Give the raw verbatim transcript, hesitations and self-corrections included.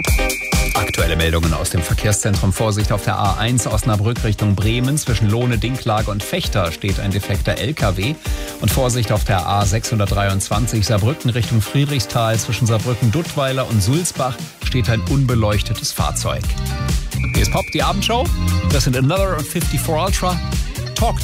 Aktuelle Meldungen aus dem Verkehrszentrum. Vorsicht auf der A eins Osnabrück Richtung Bremen. Zwischen Lohne, Dinklage und Vechta steht ein defekter L K W. Und Vorsicht auf der A sechshundertdreiundzwanzig Saarbrücken Richtung Friedrichsthal. Zwischen Saarbrücken-Duttweiler und Sulzbach steht ein unbeleuchtetes Fahrzeug. Hier ist Pop, die Abendshow. Das sind Another und vierundfünfzig Ultra. Talk